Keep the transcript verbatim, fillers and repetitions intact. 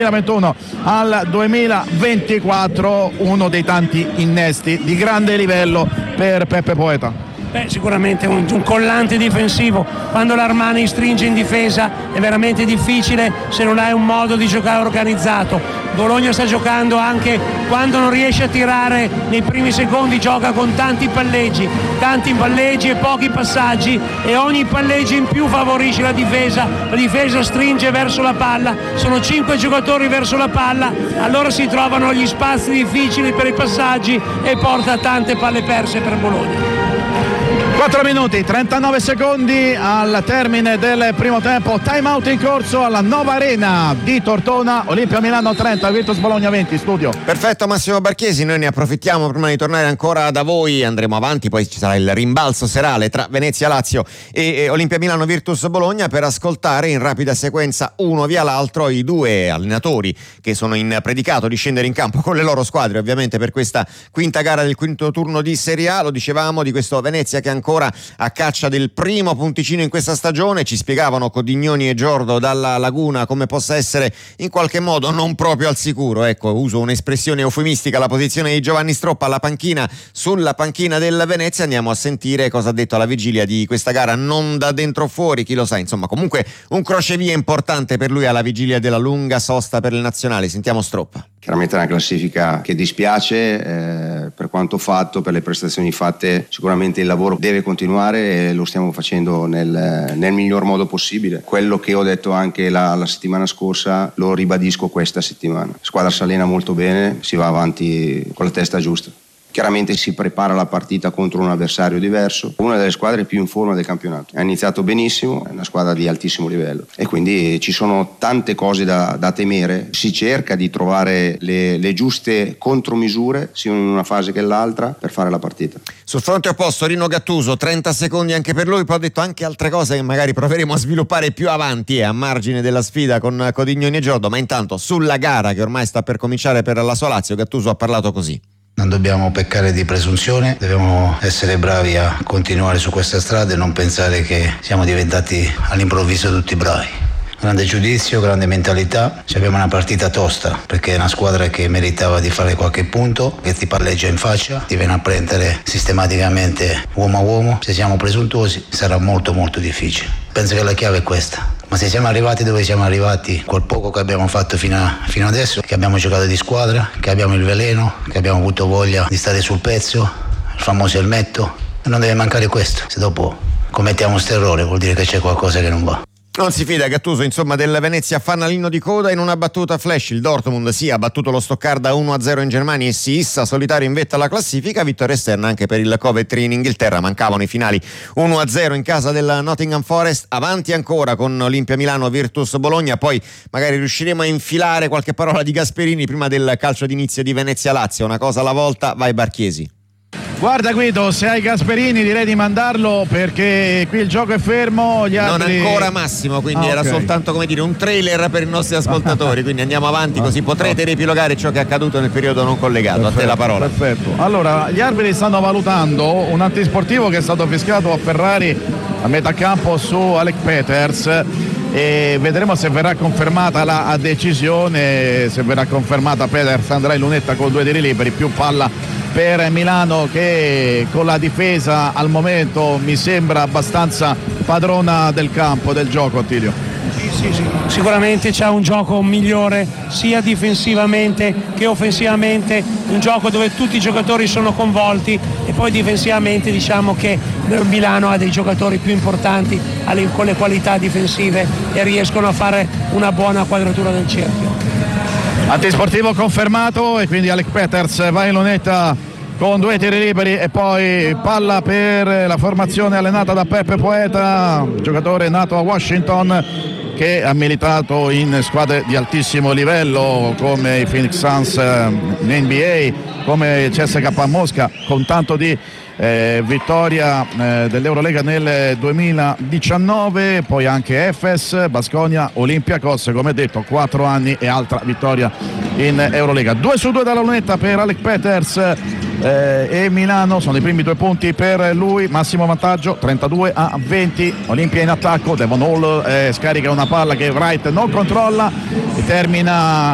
duemilaventuno al duemilaventiquattro, uno dei tanti innesti di grande livello per Peppe Poeta. Beh, sicuramente un, un collante difensivo. Quando l'Armani stringe in difesa è veramente difficile se non hai un modo di giocare organizzato. Bologna sta giocando anche quando non riesce a tirare nei primi secondi, gioca con tanti palleggi, tanti palleggi e pochi passaggi, e ogni palleggio in più favorisce la difesa. La difesa stringe verso la palla, sono cinque giocatori verso la palla, allora si trovano gli spazi difficili per i passaggi e porta tante palle perse per Bologna. quattro minuti trentanove secondi al termine del primo tempo, time out in corso alla nuova arena di Tortona. Olimpia Milano trenta, Virtus Bologna venti. Studio. Perfetto Massimo Barchesi, noi ne approfittiamo prima di tornare ancora da voi, andremo avanti, poi ci sarà il rimbalzo serale tra Venezia Lazio e Olimpia Milano Virtus Bologna per ascoltare in rapida sequenza uno via l'altro i due allenatori che sono in predicato di scendere in campo con le loro squadre ovviamente per questa quinta gara del quinto turno di Serie A. Lo dicevamo di questo Venezia che ancora a caccia del primo punticino in questa stagione. Ci spiegavano Codignoni e Giordo dalla Laguna come possa essere in qualche modo non proprio al sicuro, ecco, uso un'espressione eufemistica, la posizione di Giovanni Stroppa alla panchina, sulla panchina del Venezia. Andiamo a sentire cosa ha detto alla vigilia di questa gara, non da dentro fuori, chi lo sa, insomma comunque un crocevia importante per lui alla vigilia della lunga sosta per le nazionali. Sentiamo Stroppa. Chiaramente è una classifica che dispiace, eh, per quanto fatto, per le prestazioni fatte, sicuramente il lavoro deve continuare e lo stiamo facendo nel, nel miglior modo possibile. Quello che ho detto anche la, la settimana scorsa lo ribadisco questa settimana. La squadra si allena molto bene, si va avanti con la testa giusta. Chiaramente si prepara la partita contro un avversario diverso, una delle squadre più in forma del campionato. Ha iniziato benissimo, è una squadra di altissimo livello e quindi ci sono tante cose da, da temere. Si cerca di trovare le, le giuste contromisure sia in una fase che l'altra per fare la partita. Sul fronte opposto Rino Gattuso, trenta secondi anche per lui, poi ha detto anche altre cose che magari proveremo a sviluppare più avanti e a margine della sfida con Codignoni e Giordo, ma intanto sulla gara che ormai sta per cominciare per la sua Lazio, Gattuso ha parlato così. Non dobbiamo peccare di presunzione, dobbiamo essere bravi a continuare su questa strada e non pensare che siamo diventati all'improvviso tutti bravi. Grande giudizio, grande mentalità, abbiamo una partita tosta perché è una squadra che meritava di fare qualche punto, che ti palleggia in faccia, ti viene a prendere sistematicamente uomo a uomo. Se siamo presuntuosi sarà molto molto difficile. Penso che la chiave è questa. Ma se siamo arrivati dove siamo arrivati, col poco che abbiamo fatto fino, a, fino adesso, che abbiamo giocato di squadra, che abbiamo il veleno, che abbiamo avuto voglia di stare sul pezzo, il famoso elmetto, non deve mancare questo. Se dopo commettiamo questo errore vuol dire che c'è qualcosa che non va. Non si fida Gattuso insomma del Venezia fanalino di coda. In una battuta flash il Dortmund sì ha battuto lo Stoccarda uno a zero in Germania e si issa solitario in vetta alla classifica. Vittoria esterna anche per il Coventry in Inghilterra, mancavano i finali uno a zero in casa del Nottingham Forest. Avanti ancora con Olimpia Milano Virtus Bologna, poi magari riusciremo a infilare qualche parola di Gasperini prima del calcio d'inizio di Venezia Lazio. Una cosa alla volta, vai Barchesi. Guarda Guido, se hai Gasperini direi di mandarlo perché qui il gioco è fermo, gli altri... Non ancora Massimo, quindi ah, era okay. soltanto come dire un trailer per i nostri ascoltatori, quindi andiamo avanti così potrete riepilogare ciò che è accaduto nel periodo non collegato. Perfetto, a te la parola. Perfetto. Allora, gli arbitri stanno valutando un antisportivo che è stato fischiato a Ferrari a metà campo su Alec Peters e vedremo se verrà confermata la decisione. Se verrà confermata, Peters andrà in lunetta con due tiri liberi, più palla per Milano che con la difesa al momento mi sembra abbastanza padrona del campo, del gioco. Attilio. Sì, sì, sì. Sicuramente c'è un gioco migliore sia difensivamente che offensivamente, un gioco dove tutti i giocatori sono coinvolti e poi difensivamente diciamo che Milano ha dei giocatori più importanti con le qualità difensive e riescono a fare una buona quadratura del cerchio. Antisportivo confermato e quindi Alec Peters va in lunetta con due tiri liberi e poi palla per la formazione allenata da Peppe Poeta, giocatore nato a Washington che ha militato in squadre di altissimo livello come i Phoenix Suns in N B A, come C S K A Mosca, con tanto di eh, vittoria eh, dell'Eurolega nel duemiladiciannove, poi anche Efes, Baskonia, Olympiakos, come detto quattro anni e altra vittoria in Eurolega. due su due dalla lunetta per Alec Peters eh, e Milano, sono i primi due punti per lui, massimo vantaggio trentadue a venti. Olimpia in attacco, Devon Hall eh, scarica una palla che Wright non controlla e termina